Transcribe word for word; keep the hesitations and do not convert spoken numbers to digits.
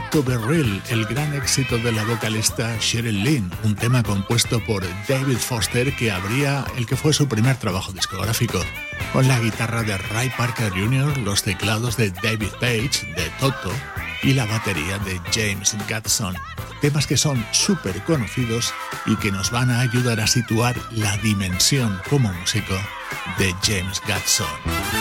To Be Real, el gran éxito de la vocalista Sheryl Lynn, un tema compuesto por David Foster que abría el que fue su primer trabajo discográfico, con la guitarra de Ray Parker junior, los teclados de David Page, de Toto, y la batería de James Gadson. Temas que son súper conocidos y que nos van a ayudar a situar la dimensión como músico de James Gadson.